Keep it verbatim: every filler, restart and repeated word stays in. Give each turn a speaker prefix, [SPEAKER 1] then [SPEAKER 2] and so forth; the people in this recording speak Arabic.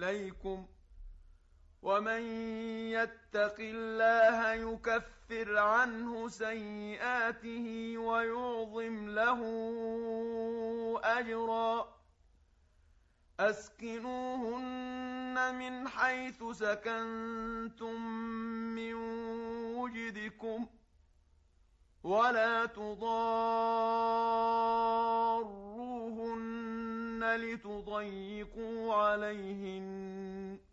[SPEAKER 1] إليكم ومن يتق الله يكفر عنه سيئاته ويعظم له أجرا أسكنوهن من حيث سكنتم من وجدكم ولا تضاروهن لتضيقوا عليهن